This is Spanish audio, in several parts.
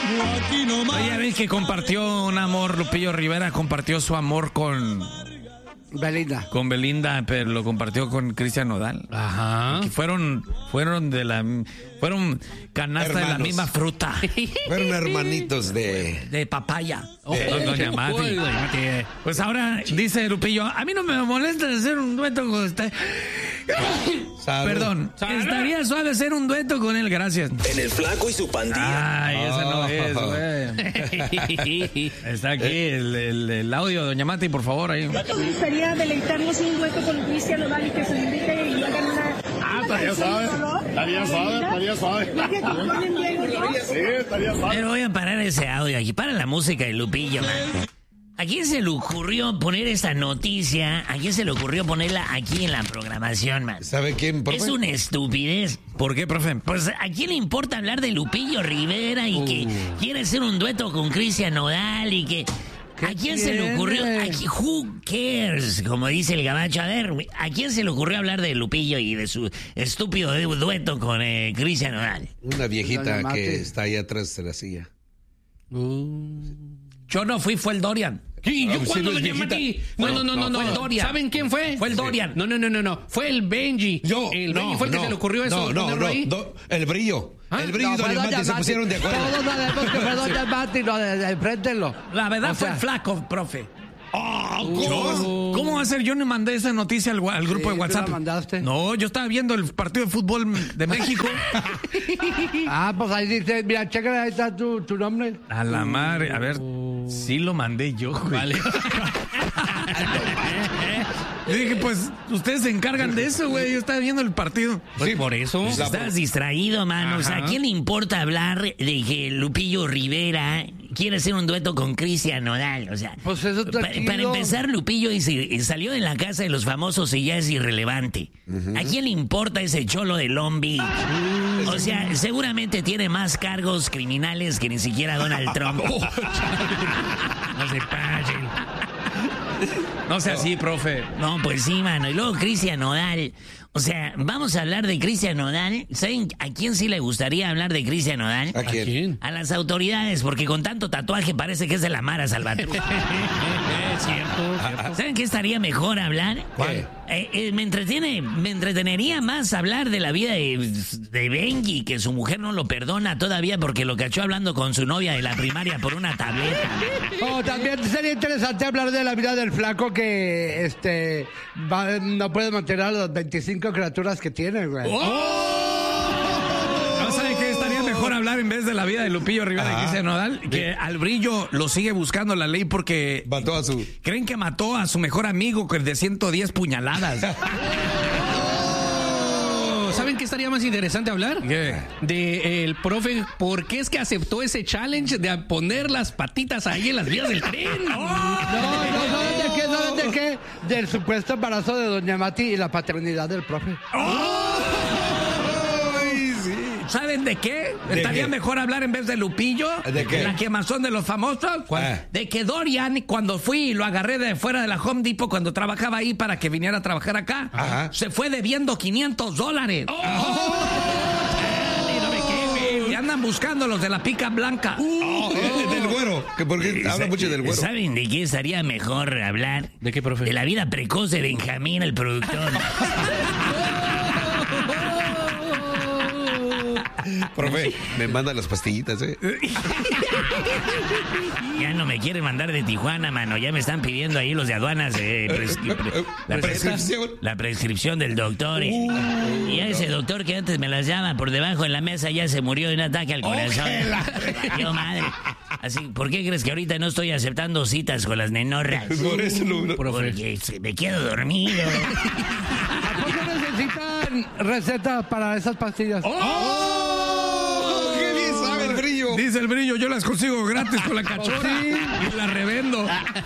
Oye, ves que compartió un amor, Lupillo Rivera compartió su amor con Belinda, pero lo compartió con Cristian Nodal. Ajá. Que fueron canasta Hermanos. de la misma fruta. Fueron hermanitos De papaya. Doña Mati. Pues ahora dice Lupillo, a mí no me molesta hacer un dueto con usted. Salud. Perdón, estaría suave hacer un dueto con él, gracias. En el Flaco y su pandilla. Ay, esa no es, güey. Está aquí el audio, doña Mati, por favor, ahí. Me gustaría deleitarnos un dueto con Cristian Nodal y que se invite y hagan una... Estaría suave. Pero voy a parar ese audio aquí. Para la música de Lupillo, man. ¿A quién se le ocurrió poner esta noticia? ¿A quién se le ocurrió ponerla aquí en la programación, man? ¿Sabe quién? Es una estupidez. ¿Por qué, profe? Pues, ¿a quién le importa hablar de Lupillo Rivera y que quiere hacer un dueto con Cristian Nodal y que... ¿A quién se le ocurrió? Who cares? Como dice el gabacho. A ver, ¿a quién se le ocurrió hablar de Lupillo y de su estúpido dueto con Cristian Nodal? Una viejita que está ahí atrás de la silla. Yo no fui, fue el Dorian. ¿Y yo sí, cuándo, no es doña viejita. Mati? No. fue el Dorian. ¿Saben quién fue? Fue el Dorian. No. Fue el Benji. El Benji fue el que se le ocurrió eso. ponerlo ahí. El brillo. ¿Ah? El brillo y doña Mati se pusieron de acuerdo. Todos sabemos que fue doña Mati, enfréntenlo. La verdad O fue sea, el Flaco, profe. ¿Cómo? ¿Cómo va a ser? Yo no mandé esa noticia al grupo de ¿tú la WhatsApp. mandaste? No, yo estaba viendo el partido de fútbol de México. Pues ahí dice, mira, chécale, ahí está tu nombre. A la madre, a ver, sí lo mandé yo, güey. Vale. Yo dije, pues, ustedes se encargan de eso, güey. Yo estaba viendo el partido. Sí, por eso. Estás distraído, mano. O sea, ¿a quién le importa hablar de que Lupillo Rivera quiere hacer un dueto con Cristian Nodal? O sea, Pues eso está para chido. empezar, Lupillo salió de la casa de los famosos y ya es irrelevante. ¿A quién le importa ese cholo de Long Beach? O sea, seguramente tiene más cargos criminales que ni siquiera Donald Trump. No se pasen. No sea así, profe. No, pues sí, mano. Y luego Cristian Nodal. O sea, vamos a hablar de Cristian Nodal. ¿Saben a quién sí le gustaría hablar de Cristian Nodal? ¿A quién? A las autoridades, porque con tanto tatuaje parece que es de la Mara Salvatrucha. Cierto. ¿Saben qué estaría mejor hablar? ¿Cuál? Me entretenería más hablar de la vida de Benji, que su mujer no lo perdona todavía porque lo cachó hablando con su novia de la primaria por una tableta. También sería interesante hablar de la vida del Flaco que no puede mantener a las 25 criaturas que tiene, güey. ¿No saben qué estaría mejor hablar en vez de la vida de Lupillo Rivera y Cristian Nodal? Que al Brillo lo sigue buscando la ley porque Mató a su... creen que mató a su mejor amigo de 110 puñaladas. ¿Saben qué estaría más interesante hablar? ¿Qué? De el profe, ¿por qué es que aceptó ese challenge de poner las patitas ahí en las vías del tren? No, ¿saben de qué? Del supuesto embarazo de doña Mati y la paternidad del profe. ¿Saben de qué? ¿De Estaría qué? mejor hablar en vez de Lupillo. ¿De qué? La quemazón de los famosos. ¿Cuál? De que Dorian, cuando fui y lo agarré de fuera de la Home Depot, cuando trabajaba ahí para que viniera a trabajar acá, Ajá. se fue debiendo $500. Chale, no me quemes. Y andan buscando los de la pica blanca. Del güero. Que porque habla mucho del güero. ¿Saben de qué estaría mejor hablar? ¿De qué, profe? De la vida precoz de Benjamín, el productor. Profe, me manda las pastillitas, Ya no me quieren mandar de Tijuana, mano. Ya me están pidiendo ahí los de aduanas La prescripción. la prescripción del doctor. Y ya ese doctor que antes me las llama por debajo de la mesa ya se murió de un ataque al corazón. Yo, madre. Así, ¿por qué crees que ahorita no estoy aceptando citas con las nenorras? Por eso lo... Porque me quedo dormido. ¿A poco necesitan receta para esas pastillas? ¡Qué bien sabe el Brillo! Dice el Brillo, yo las consigo gratis con la cachorra y las revendo.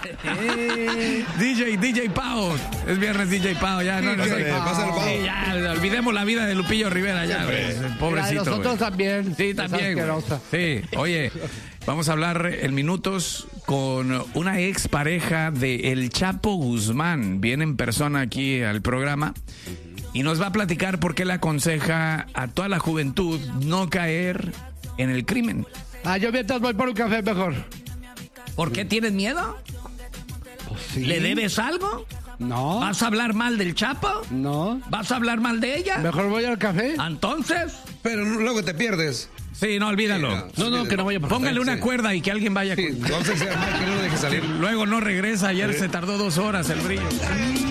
DJ Pao. Es viernes DJ Pao, ya. No, Pasa el Pao. Sí, ya, olvidemos la vida de Lupillo Rivera, ya, güey. Pobrecito. Y nosotros güey. también. Sí, Es también. Güey. asquerosa. Sí, oye, vamos a hablar en minutos con una ex pareja de El Chapo Guzmán. Viene en persona aquí al programa y nos va a platicar por qué le aconseja a toda la juventud no caer en el crimen. Yo mientras voy por un café mejor. ¿Por qué tienes miedo? Sí. ¿Le debes algo? No. ¿Vas a hablar mal del Chapo? No. ¿Vas a hablar mal de ella? Mejor voy al café. Entonces... Pero luego te pierdes. Sí, no, olvídalo. No, que no vaya por Póngale una Sí. cuerda y que alguien vaya. Sí, vamos a decir a Mike que no lo deje salir. Luego no regresa. Ayer se tardó 2 horas el brillo.